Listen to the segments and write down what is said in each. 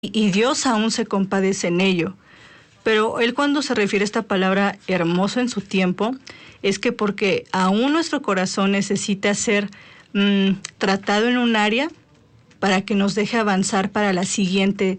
y Dios aún se compadece en ello. Pero Él, cuando se refiere a esta palabra hermoso en su tiempo, es que porque aún nuestro corazón necesita ser tratado en un área para que nos deje avanzar para la siguiente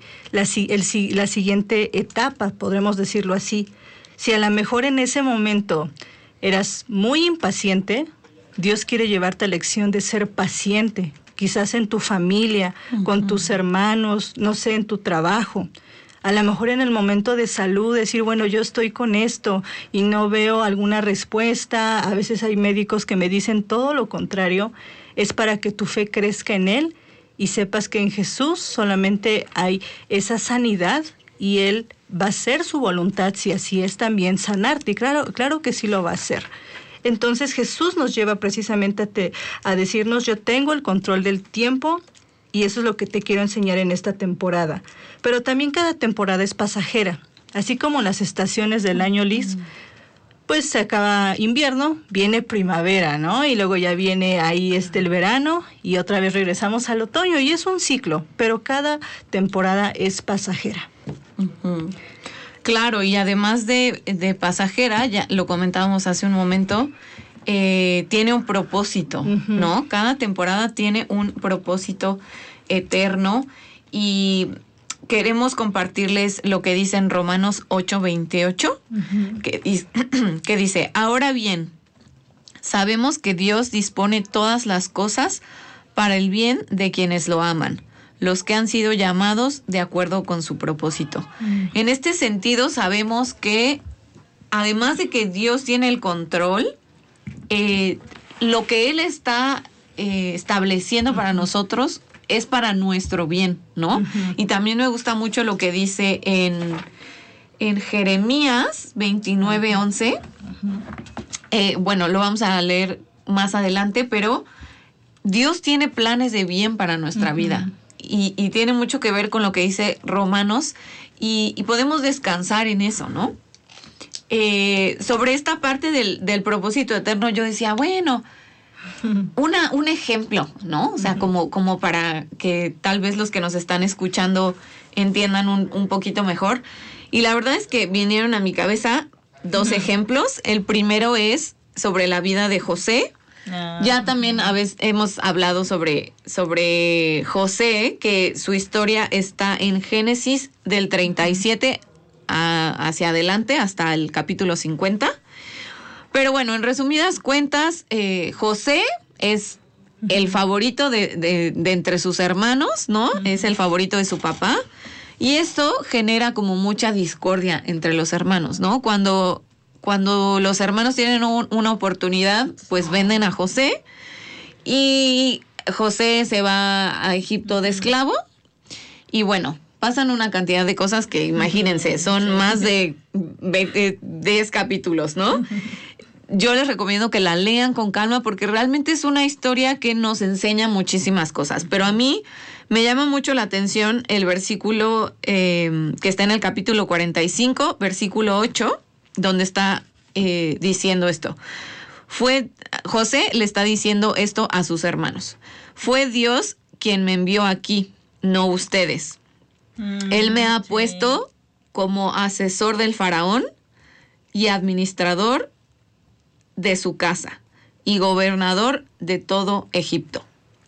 etapa, podremos decirlo así. Si a lo mejor en ese momento eras muy impaciente, Dios quiere llevarte a la lección de ser paciente, quizás en tu familia, con tus hermanos, no sé, en tu trabajo. A lo mejor en el momento de salud, decir, bueno, yo estoy con esto y no veo alguna respuesta. A veces hay médicos que me dicen todo lo contrario. Es para que tu fe crezca en Él y sepas que en Jesús solamente hay esa sanidad y Él va a hacer su voluntad, si así es, también sanarte. Y claro que sí lo va a hacer. Entonces Jesús nos lleva precisamente a decirnos, yo tengo el control del tiempo, y eso es lo que te quiero enseñar en esta temporada. Pero también cada temporada es pasajera. Así como las estaciones del año, Liz, pues se acaba invierno, viene primavera, ¿no? Y luego ya viene ahí el verano y otra vez regresamos al otoño. Y es un ciclo, pero cada temporada es pasajera. Claro, y además de pasajera, ya lo comentábamos hace un momento, tiene un propósito, ¿no? Cada temporada tiene un propósito eterno y queremos compartirles lo que dice en Romanos 8:28, que dice, ahora bien, sabemos que Dios dispone todas las cosas para el bien de quienes lo aman, los que han sido llamados de acuerdo con su propósito. En este sentido, sabemos que además de que Dios tiene el control, lo que Él está estableciendo para nosotros es para nuestro bien, ¿no? Y también me gusta mucho lo que dice en Jeremías 29:11. Bueno, lo vamos a leer más adelante, pero Dios tiene planes de bien para nuestra vida y tiene mucho que ver con lo que dice Romanos y podemos descansar en eso, ¿no? Sobre esta parte del propósito eterno, yo decía, bueno, un ejemplo, ¿no? O sea, como para que tal vez los que nos están escuchando entiendan un poquito mejor. Y la verdad es que vinieron a mi cabeza dos ejemplos. El primero es sobre la vida de José. Ya también a veces hemos hablado sobre José, que su historia está en Génesis del 37 hacia adelante hasta el capítulo 50. Pero bueno, en resumidas cuentas, José es el favorito de entre sus hermanos, ¿no? Es el favorito de su papá. Y esto genera como mucha discordia entre los hermanos, ¿no? Cuando los hermanos tienen una oportunidad, pues venden a José. Y José se va a Egipto de esclavo. Y bueno, pasan una cantidad de cosas que imagínense, son más de 10 capítulos, ¿no? Yo les recomiendo que la lean con calma porque realmente es una historia que nos enseña muchísimas cosas. Pero a mí me llama mucho la atención el versículo que está en el capítulo 45, versículo 8, donde está diciendo esto. José le está diciendo esto a sus hermanos. Fue Dios quien me envió aquí, no ustedes. Él me ha puesto como asesor del faraón y administrador de su casa y gobernador de todo Egipto.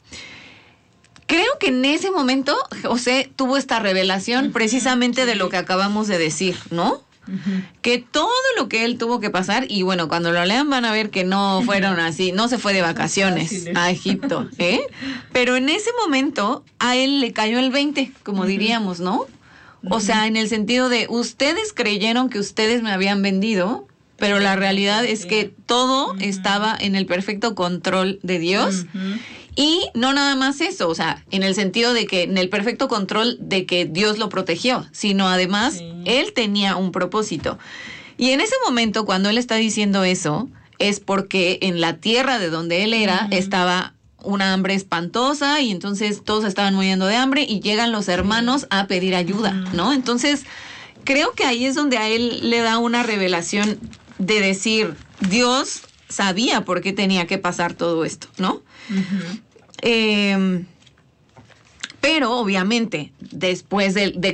Creo que en ese momento José tuvo esta revelación precisamente de lo que acabamos de decir, ¿no? Que todo lo que él tuvo que pasar, y bueno, cuando lo lean van a ver que no fueron así, no se fue de vacaciones a Egipto, pero en ese momento a él le cayó el 20, como diríamos, ¿no? O sea, en el sentido de ustedes creyeron que ustedes me habían vendido, pero la realidad es que todo estaba en el perfecto control de Dios. Y no nada más eso, o sea, en el sentido de que en el perfecto control de que Dios lo protegió, sino además él tenía un propósito. Y en ese momento, cuando él está diciendo eso, es porque en la tierra de donde él era estaba una hambre espantosa y entonces todos estaban muriendo de hambre y llegan los hermanos a pedir ayuda, ¿no? Entonces, creo que ahí es donde a él le da una revelación de decir, Dios sabía por qué tenía que pasar todo esto, ¿no? Pero obviamente, después de